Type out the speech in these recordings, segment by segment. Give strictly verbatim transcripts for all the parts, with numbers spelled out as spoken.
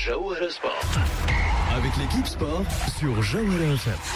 Jawhara Sport. Avec l'équipe sport sur Jawhara F M.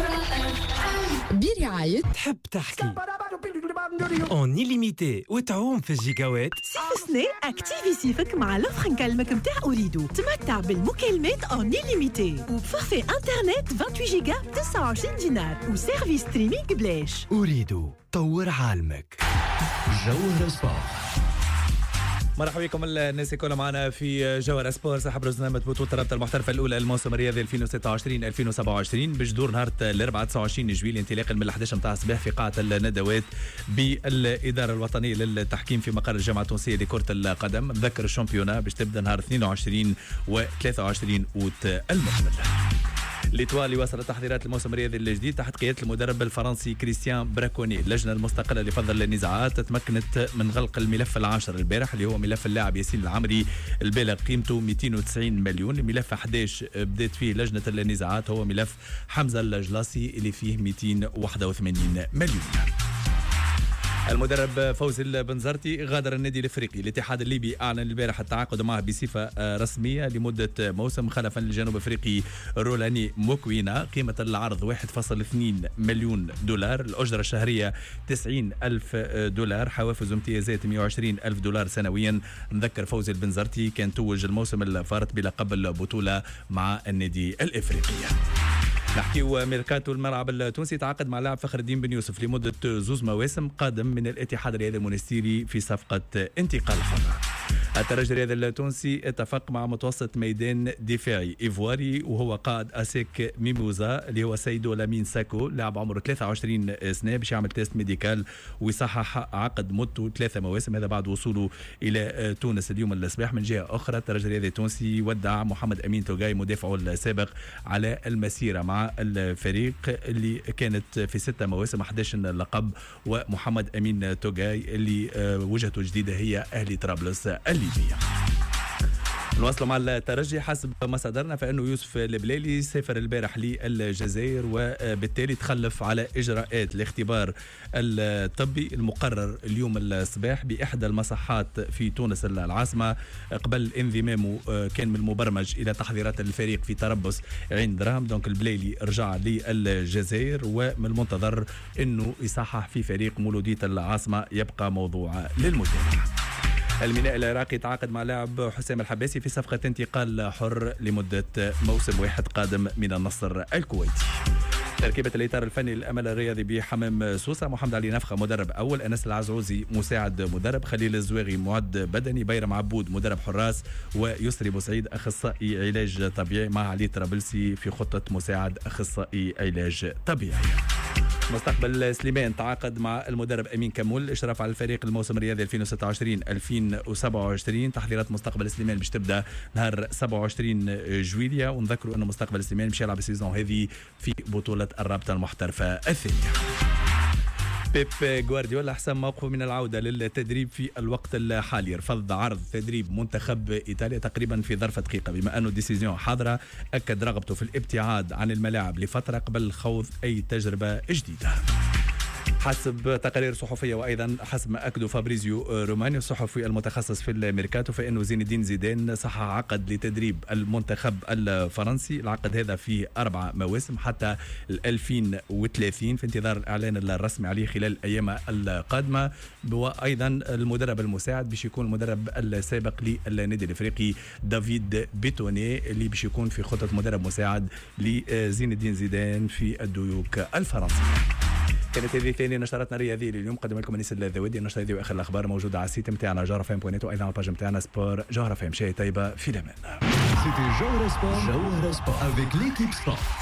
برعاية تحب تحكي اون illimité وتعوم في الجيجاوات. صيف سنة اكتيفي صيفك مع لوفر نكلمك متاع أوريدو. تمتع بالمكالمات اون illimité وبفورفي انترنت ثمانية وعشرين جيجا تسعة وعشرين دينار وسيرفيس ستريمينغ بلاش. أوريدو طور عالمك. جوهرة سبورت. مرحبا بكم الناس كلها معنا في جوهرة سبورت. سحب رزنامة بطولة الرابطة المحترفة الأولى الموسم الرياضي ألفين وستة وعشرين ألفين وسبعة وعشرين بجدور نهار الأربعاء تسعة وعشرين جويلية انطلاقا من الحداشر متاع الصباح في قاعة الندوات بالإدارة الوطنية للتحكيم في مقر الجامعة التونسية لكرة القدم. نذكر الشامبيونا باش تبدا نهار اثنين وعشرين و ثلاثة وعشرين أوت المقبل. ليتوالي وصل التحضيرات الموسم الرياضي الجديد تحت قيادة المدرب الفرنسي كريستيان براكوني. اللجنة المستقلة لفضل النزاعات تمكنت من غلق الملف العاشر البارح اللي هو ملف اللاعب ياسين العمري البالغ قيمته مئتين وتسعين مليون. الملف أحد عشر بدات فيه لجنة النزاعات هو ملف حمزة الجلاصي اللي فيه مئتين وواحد وثمانين مليون. المدرب فوزي البنزرتي غادر النادي الافريقي. الاتحاد الليبي اعلن البارح التعاقد معه بصفه رسميه لمده موسم خلفا للجنوب افريقي رولاني موكوينا. قيمه العرض واحد فاصلة اثنين مليون دولار. الاجره الشهريه تسعين ألف دولار. حوافز وامتيازات مئة وعشرين ألف دولار سنويا. نذكر فوزي البنزرتي كان توج الموسم الفارط بلقب البطوله مع النادي الافريقي. نحكيو ميركاتو الملعب التونسي. تعاقد مع لاعب فخر الدين بن يوسف لمدة زوز مواسم قادم من الاتحاد الرياضي المونستيري في صفقة انتقال حر. الترجي الرياضي التونسي اتفق مع متوسط ميدان دفاعي ايفواري وهو قائد اسيك ميموزا اللي هو سيدو لامين ساكو لاعب عمره ثلاثة وعشرين سنة باش يعمل تيست ميديكال ويصحح عقد مدته ثلاثة مواسم. هذا بعد وصوله الى تونس اليوم الصباح. من جهة اخرى الترجي الرياضي التونسي ودع محمد امين توغاي مدافعه السابق على المسيرة مع الفريق اللي كانت في ستة مواسم أحد عشر لقب. ومحمد امين توغاي اللي وجهته جديدة هي اهلي طرابلس الليبية. نواصلوا مع الترجي. حسب مصادرنا فإنه يوسف البلالي سافر البارح للجزائر وبالتالي تخلف على إجراءات الاختبار الطبي المقرر اليوم الصباح بإحدى المصحات في تونس العاصمة. قبل انضمامه كان من المبرمج إلى تحضيرات الفريق في تربص عين درام. دونك البلالي رجع للجزائر ومن المنتظر أنه يصحح في فريق مولودية العاصمة. يبقى موضوع للمتابعة. الميناء العراقي تعاقد مع لاعب حسام الحباسي في صفقة انتقال حر لمدة موسم واحد قادم من النصر الكويتي. تركيبة الإطار الفني للأمل الرياضي بحمام سوسة. محمد علي نفخة مدرب أول. أنس العزعوزي مساعد مدرب. خليل الزواغي معد بدني. بيرم عبود مدرب حراس. ويسري بوسعيد أخصائي علاج طبيعي مع علي طرابلسي في خطة مساعد أخصائي علاج طبيعي. مستقبل سليمان تعاقد مع المدرب أمين كمول الإشراف على الفريق الموسم الرياضي ألفين وستة وعشرين ألفين وسبعة وعشرين. تحضيرات مستقبل سليمان باش تبدا نهار سبعة وعشرين جويلية. ونذكروا أنه مستقبل سليمان باش يلعب السيزون هذه في بطولة الرابطة المحترفة الثانية. بيب غوارديولا حسم موقفه من العودة للتدريب في الوقت الحالي. رفض عرض تدريب منتخب إيطاليا تقريبا في ظرف دقيقة. بما أنه ديسيزيون حاضرة أكد رغبته في الابتعاد عن الملاعب لفترة قبل خوض أي تجربة جديدة. حسب تقارير صحفية وأيضا حسب ما أكدوا فابريزيو روماني الصحفي المتخصص في الميركاتو فإنه زين الدين زيدان صحح عقد لتدريب المنتخب الفرنسي. العقد هذا فيه أربع مواسم حتى ألفين وثلاثين في انتظار الإعلان الرسمي عليه خلال الأيام القادمة. وأيضا المدرب المساعد باش يكون المدرب السابق للنادي الإفريقي دافيد بيتوني اللي باش يكون في خطة مدرب مساعد لزين الدين زيدان في الديوك الفرنسية. كانت هذه ثاني نشرتنا الرياضية لليوم. قدم لكم أنيس الذوادي. النشرة هذه وآخر الأخبار موجودة على السيت نتاعنا جوهرة فام بوينت وأيضا على الباج نتاعنا سبور جوهرة فام. شاي طيبة في الأمان. C'était Jawhara Sport. Jawhara Sport avec l'équipe sport.